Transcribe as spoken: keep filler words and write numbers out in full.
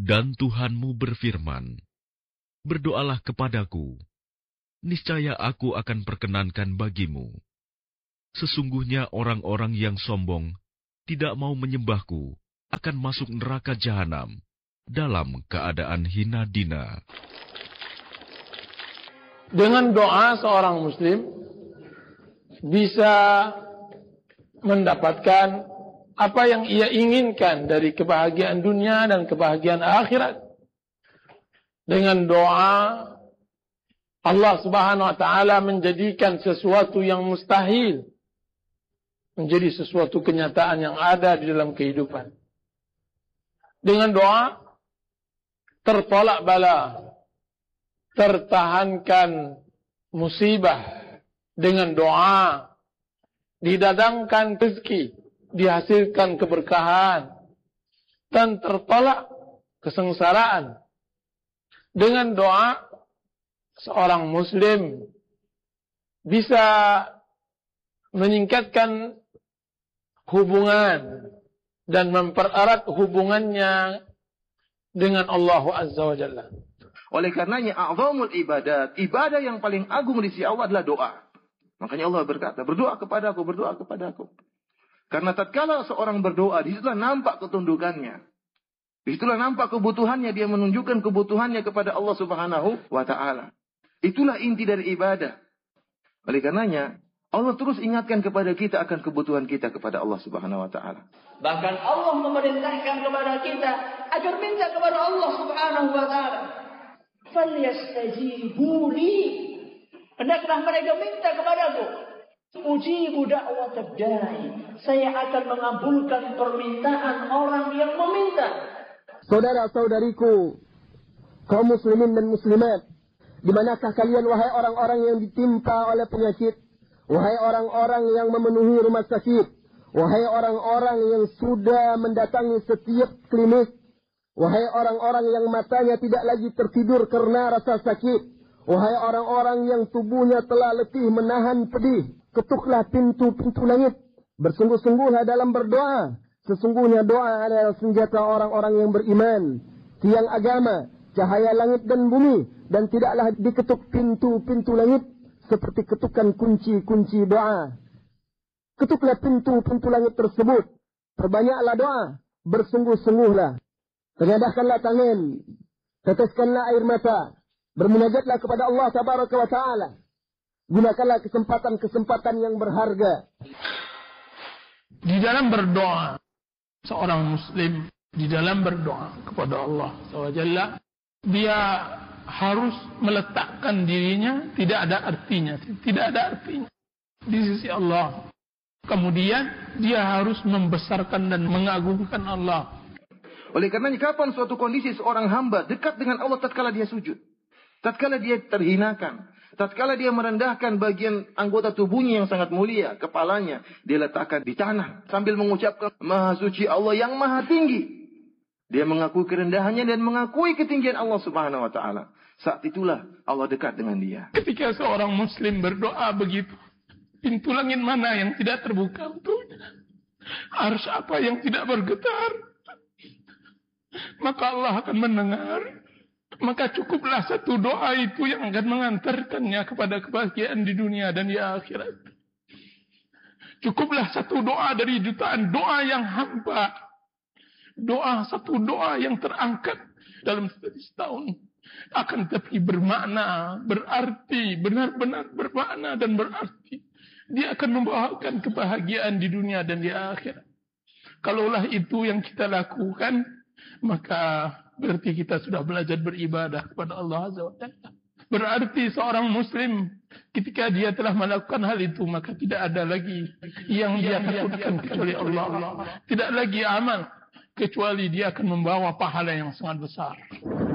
Dan Tuhanmu berfirman, berdoalah kepadaku, niscaya aku akan perkenankan bagimu. Sesungguhnya orang-orang yang sombong tidak mau menyembahku akan masuk neraka jahanam dalam keadaan hina dina. Dengan doa seorang muslim bisa mendapatkan apa yang ia inginkan dari kebahagiaan dunia dan kebahagiaan akhirat. Dengan doa Allah Subhanahu wa taala menjadikan sesuatu yang mustahil menjadi sesuatu kenyataan yang ada di dalam kehidupan. Dengan doa tertolak bala, tertahankan musibah. Dengan doa didadangkan rezeki, dihasilkan keberkahan, dan tertolak kesengsaraan. Dengan doa seorang muslim bisa meningkatkan hubungan dan mempererat hubungannya dengan Allah Azza wa Jalla. Oleh karenanya a'zamul ibadat, ibadah yang paling agung di sisi Allah adalah doa. Makanya Allah berkata, berdoa kepadaku, berdoa kepadaku. Karena tatkala seorang berdoa, disitulah nampak ketundukannya. Disitulah nampak kebutuhannya, dia menunjukkan kebutuhannya kepada Allah Subhanahu wa taala. Itulah inti dari ibadah. Oleh karenanya Allah terus ingatkan kepada kita akan kebutuhan kita kepada Allah Subhanahu wa taala. Bahkan Allah memerintahkan kepada kita agar minta kepada Allah Subhanahu wa taala. Falyastajibu li. Hendaklah mereka minta kepadaku. Ujibu da'watad da'i. Saya akan mengabulkan permintaan orang yang meminta. Saudara-saudariku, kaum muslimin dan muslimat, di manakah kalian wahai orang-orang yang ditimpa oleh penyakit? Wahai orang-orang yang memenuhi rumah sakit, wahai orang-orang yang sudah mendatangi setiap klinik, wahai orang-orang yang matanya tidak lagi tertidur karena rasa sakit, wahai orang-orang yang tubuhnya telah letih menahan pedih, ketuklah pintu-pintu langit, bersungguh-sungguhlah dalam berdoa. Sesungguhnya doa adalah senjata orang-orang yang beriman, tiang agama, cahaya langit dan bumi, dan tidaklah diketuk pintu-pintu langit seperti ketukan kunci-kunci doa. Ketuklah pintu-pintu langit tersebut. Perbanyaklah doa. Bersungguh-sungguhlah. Tengadahkanlah tangan. Teteskanlah air mata. Bermunajatlah kepada Allah Tabaraka wa Ta'ala. Gunakanlah kesempatan-kesempatan yang berharga. Di dalam berdoa, seorang muslim di dalam berdoa kepada Allah subhanahu wa taala, dia harus meletakkan dirinya tidak ada artinya, tidak ada artinya di sisi Allah. Kemudian dia harus membesarkan dan mengagungkan Allah. Oleh karenanya kapan suatu kondisi seorang hamba dekat dengan Allah tatkala dia sujud, tatkala dia terhinakan, tatkala dia merendahkan bagian anggota tubuhnya yang sangat mulia, kepalanya dia letakkan di tanah sambil mengucapkan Maha Suci Allah yang Maha Tinggi. Dia mengakui kerendahannya dan mengakui ketinggian Allah Subhanahu wa taala. Saat itulah Allah dekat dengan dia. Ketika seorang muslim berdoa begitu, pintu langit mana yang tidak terbuka untuknya? Arsy apa yang tidak bergetar? Maka Allah akan mendengar. Maka cukuplah satu doa itu yang akan mengantarkannya kepada kebahagiaan di dunia dan di akhirat. Cukuplah satu doa dari jutaan doa yang hampa. Doa, satu doa yang terangkat dalam setahun. Akan tetapi bermakna, berarti, benar-benar bermakna dan berarti. Dia akan membawakan kebahagiaan di dunia dan di akhirat. Kalaulah itu yang kita lakukan, maka berarti kita sudah belajar beribadah kepada Allah Azza wa Jalla. Berarti seorang muslim ketika dia telah melakukan hal itu, maka tidak ada lagi yang dia takutkan kecuali Allah. Tidak lagi amal, kecuali dia akan membawa pahala yang sangat besar.